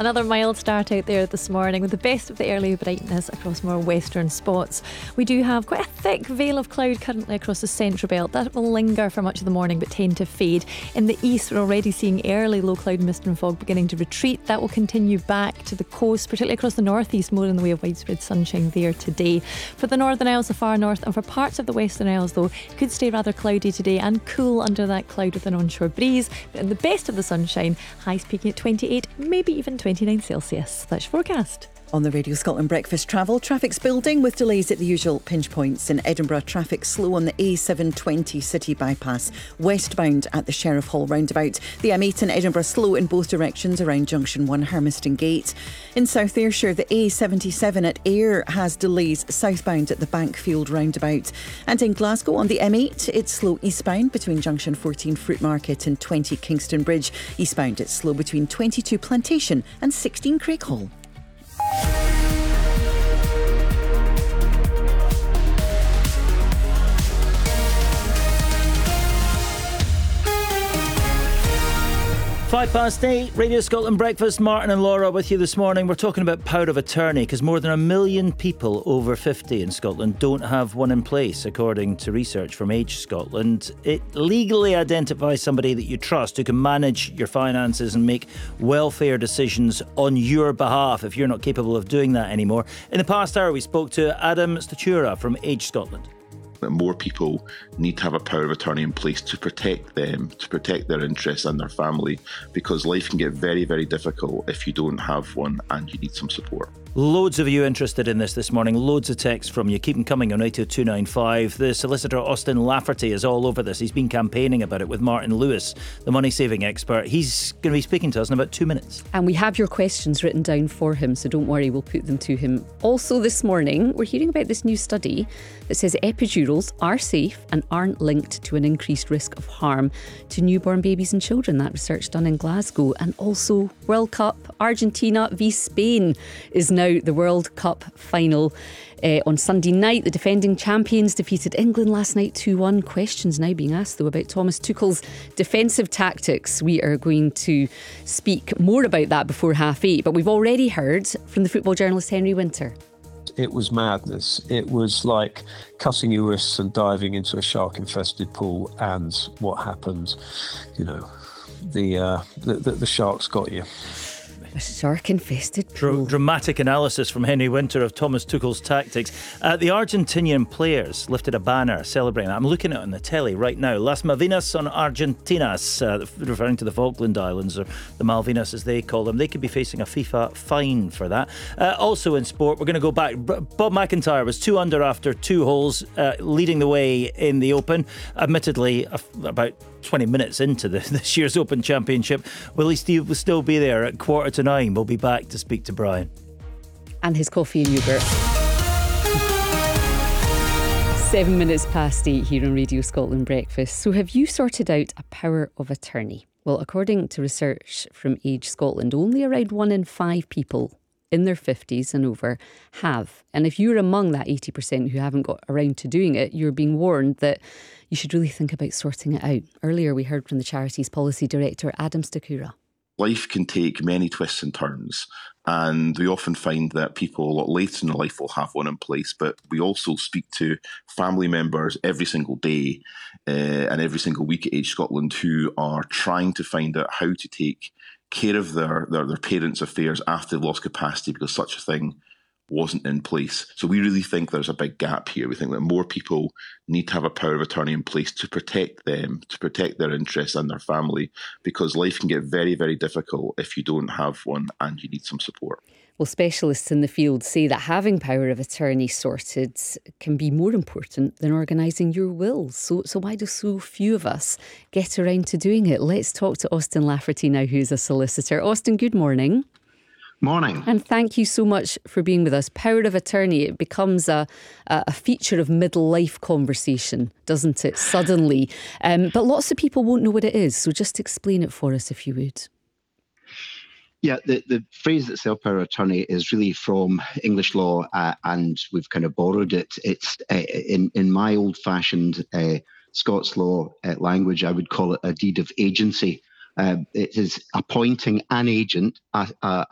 Another mild start out there this morning with the best of the early brightness across more western spots. We do have quite a thick veil of cloud currently across the central belt. That will linger for much of the morning but tend to fade. In the east, we're already seeing early low cloud mist and fog beginning to retreat. That will continue back to the coast, particularly across the northeast, more in the way of widespread sunshine there today. For the Northern Isles, the far north, and for parts of the Western Isles, though, it could stay rather cloudy today and cool under that cloud with an onshore breeze. But in the best of the sunshine, highs peaking at 28, maybe even 29 Celsius. That's your forecast. On the Radio Scotland Breakfast Travel, traffic's building with delays at the usual pinch points. In Edinburgh, traffic slow on the A720 City Bypass, westbound at the Sheriff Hall roundabout. The M8 in Edinburgh slow in both directions around Junction 1 Hermiston Gate. In South Ayrshire, the A77 at Ayr has delays southbound at the Bankfield roundabout. And in Glasgow, on the M8, it's slow eastbound between Junction 14 Fruit Market and 20 Kingston Bridge. Eastbound, it's slow between 22 Plantation and 16 Craighall. Five past 8, Radio Scotland Breakfast. Martin and Laura with you this morning. We're talking about power of attorney because more than 1 million people over 50 in Scotland don't have one in place, according to research from Age Scotland. It legally identifies somebody that you trust who can manage your finances and make welfare decisions on your behalf if you're not capable of doing that anymore. In the past hour, we spoke to Adam Statura from Age Scotland. That more people need to have a power of attorney in place to protect them, to protect their interests and their family, because life can get very, very difficult if you don't have one and you need some support. Loads of you interested in this morning. Loads of texts from you. Keep them coming on 80295. The solicitor Austin Lafferty is all over this. He's been campaigning about it with Martin Lewis, the money-saving expert. He's going to be speaking to us in about 2 minutes. And we have your questions written down for him, so don't worry, we'll put them to him. Also this morning, we're hearing about this new study that says epidurals are safe and aren't linked to an increased risk of harm to newborn babies and children. That research done in Glasgow. And also World Cup, Argentina v Spain is now the World Cup final. On Sunday night, the defending champions defeated England last night 2-1. Questions now being asked, though, about Thomas Tuchel's defensive tactics. We are going to speak more about that before 8:30, but we've already heard from the football journalist Henry Winter. It was madness. It was like cutting your wrists and diving into a shark-infested pool. And what happened? You know, the sharks got you. A shark-infested pool. Dramatic analysis from Henry Winter of Thomas Tuchel's tactics. The Argentinian players lifted a banner celebrating that. I'm looking at it on the telly right now. Las Malvinas son Argentinas, referring to the Falkland Islands, or the Malvinas as they call them. They could be facing a FIFA fine for that. Also in sport, we're going to go back. Bob McIntyre was 2 under after 2 holes, leading the way in the Open. Admittedly, about 20 minutes into this year's Open Championship. Will he still be there at 8:45? We'll be back to speak to Brian. And his coffee and yoghurt. 7 minutes past 8 here on Radio Scotland Breakfast. So have you sorted out a power of attorney? Well, according to research from Age Scotland, only around 1 in 5 people in their 50s and over have. And if you're among that 80% who haven't got around to doing it, you're being warned that you should really think about sorting it out. Earlier we heard from the charity's policy director, Adam Statura. Life can take many twists and turns, and we often find that people a lot later in life will have one in place, but we also speak to family members every single day and every single week at Age Scotland who are trying to find out how to take care of their parents' affairs after they've lost capacity because such a thing wasn't in place. So we really think there's a big gap here. We think that more people need to have a power of attorney in place to protect them, to protect their interests and their family, because life can get very, very difficult if you don't have one and you need some support. Well, specialists in the field say that having power of attorney sorted can be more important than organising your will. So why do so few of us get around to doing it? Let's talk to Austin Lafferty now, who's a solicitor. Austin, good morning. Morning. And thank you so much for being with us. Power of attorney, it becomes a feature of middle life conversation, doesn't it, suddenly? But lots of people won't know what it is. So just explain it for us, if you would. Yeah, the phrase itself, power of attorney, is really from English law, and we've kind of borrowed it. It's in my old-fashioned Scots law language, I would call it a deed of agency. It is appointing an agent,